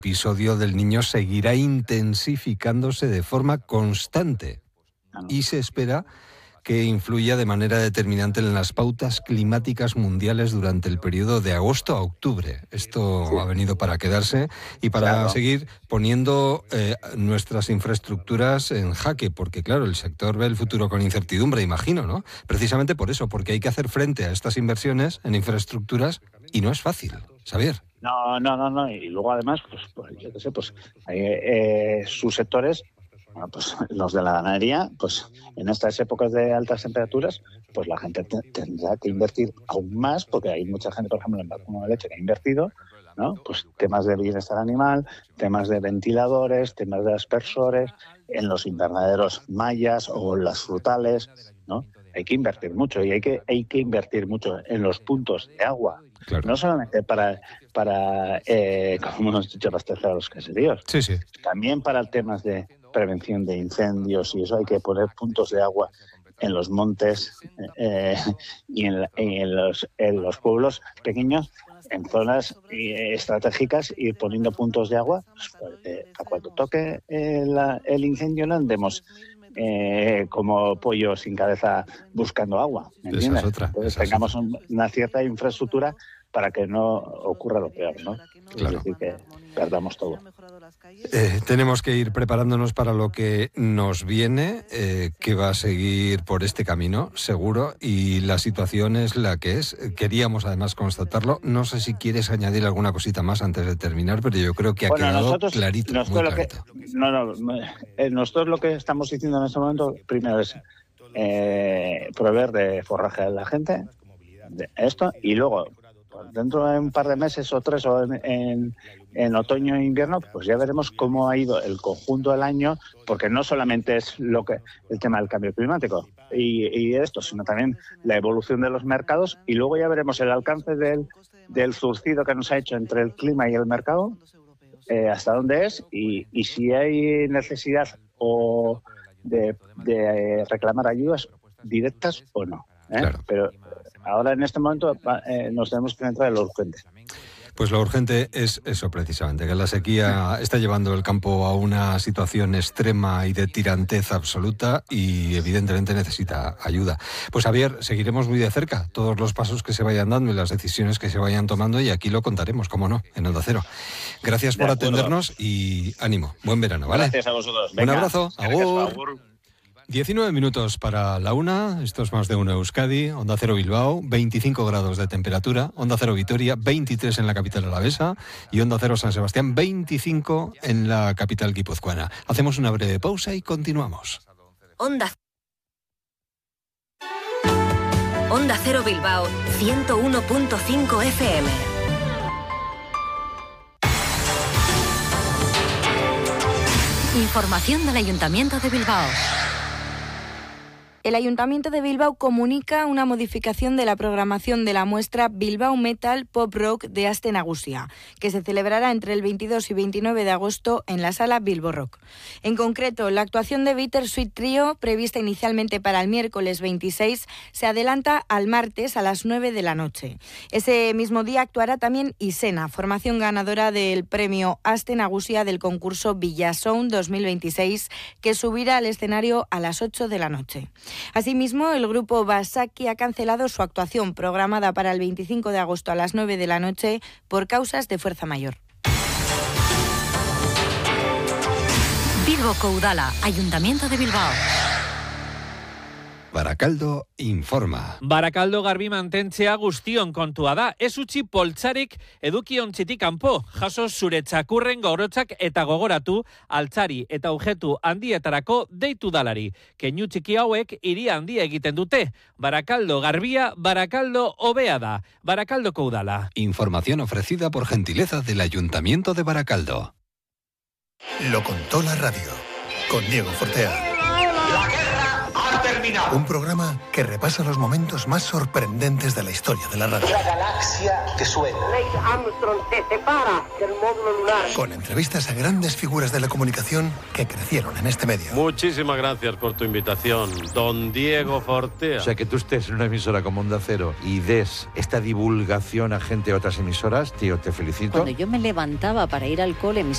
episodio del Niño seguirá intensificándose de forma constante y se espera que influya de manera determinante en las pautas climáticas mundiales durante el periodo de agosto a octubre. Esto ha venido para quedarse y para seguir poniendo nuestras infraestructuras en jaque, porque claro, el sector ve el futuro con incertidumbre, imagino, ¿no? Precisamente por eso, porque hay que hacer frente a estas inversiones en infraestructuras y no es fácil, Xavier. No. Y luego además, pues yo qué sé, pues hay subsectores. Bueno, pues los de la ganadería, pues en estas épocas de altas temperaturas, pues la gente tendrá que invertir aún más, porque hay mucha gente, por ejemplo, en vacuno de leche que ha invertido, ¿no? Pues temas de bienestar animal, temas de ventiladores, temas de aspersores, en los invernaderos mayas o las frutales, ¿no? Hay que invertir mucho y hay que invertir mucho en los puntos de agua. Claro. No solamente para como hemos dicho, abastecer a los caseríos, también para temas de prevención de incendios y eso hay que poner puntos de agua en los montes y en los pueblos pequeños, en zonas estratégicas, ir poniendo puntos de agua pues, a cuando toque el incendio no andemos como pollo sin cabeza buscando agua, ¿me entiendes? Entonces tengamos una cierta infraestructura para que no ocurra lo peor, ¿no? Claro. Es decir, que perdamos todo. Tenemos que ir preparándonos para lo que nos viene, que va a seguir por este camino, seguro, y la situación es la que es. Queríamos además constatarlo. No sé si quieres añadir alguna cosita más antes de terminar, pero yo creo que ha quedado clarito, muy clarito. Nosotros lo que estamos diciendo en este momento, primero es proveer de forraje a la gente, de esto, y luego dentro de un par de meses o 3 o en otoño e invierno, pues ya veremos cómo ha ido el conjunto del año, porque no solamente es el tema del cambio climático y esto, sino también la evolución de los mercados, y luego ya veremos el alcance del surcido que nos ha hecho entre el clima y el mercado, hasta dónde es y si hay necesidad o de reclamar ayudas directas o no. Claro. Pero ahora en este momento nos tenemos que centrar en lo urgente. Pues lo urgente es eso precisamente, que la sequía está llevando el campo a una situación extrema y de tirantez absoluta y evidentemente necesita ayuda. Pues Javier, seguiremos muy de cerca todos los pasos que se vayan dando y las decisiones que se vayan tomando y aquí lo contaremos, cómo no, en Onda Cero. Gracias por atendernos y ánimo. Buen verano, ¿vale? Gracias a vosotros. Venga, un abrazo. Agur. 19 minutos para la 1, esto es Más de Uno Euskadi, Onda Cero Bilbao, 25 grados de temperatura, Onda Cero Vitoria, 23 en la capital alavesa y Onda Cero San Sebastián, 25 en la capital guipuzcoana. Hacemos una breve pausa y continuamos. Onda Cero Bilbao, 101.5 FM. Información del Ayuntamiento de Bilbao. El Ayuntamiento de Bilbao comunica una modificación de la programación de la muestra Bilbao Metal Pop Rock de Aste Nagusia, que se celebrará entre el 22 y 29 de agosto en la sala Bilbo Rock. En concreto, la actuación de Bittersweet Trio, prevista inicialmente para el miércoles 26, se adelanta al martes a las 9 de la noche. Ese mismo día actuará también Isena, formación ganadora del premio Aste Nagusia del concurso Villasound 2026, que subirá al escenario a las 8 de la noche. Asimismo, el grupo Basaki ha cancelado su actuación programada para el 25 de agosto a las 9 de la noche por causas de fuerza mayor. Bilbo Koudala, Ayuntamiento de Bilbao. Barakaldo informa. Barakaldo garbi mantentzea guztion kontua da. Ez utzi poltsarik edukiontzitik kanpo. Jaso zure txakurren gorotzak eta gogoratu altzari eta objektu handietarako deitu dalari. Keinu txiki hauek hiri handia egiten dute. Barakaldo garbia, Barakaldo hobea da. Barakaldoko udala. Información ofrecida por gentileza del Ayuntamiento de Barakaldo. Lo contó la radio con Diego Fortea. Un programa que repasa los momentos más sorprendentes de la historia de la radio. La galaxia que suena. Neil Armstrong se separa del módulo lunar. Con entrevistas a grandes figuras de la comunicación que crecieron en este medio. Muchísimas gracias por tu invitación, don Diego Fortea. O sea, que tú estés en una emisora como Onda Cero y des esta divulgación a gente de otras emisoras, tío, te felicito. Cuando yo me levantaba para ir al cole, mis